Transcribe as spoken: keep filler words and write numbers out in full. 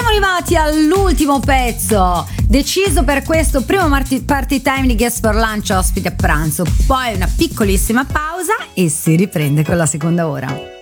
Siamo arrivati all'ultimo pezzo deciso per questo primo party time di Guest for Lunch, ospite a pranzo, poi una piccolissima pausa e si riprende con la seconda ora.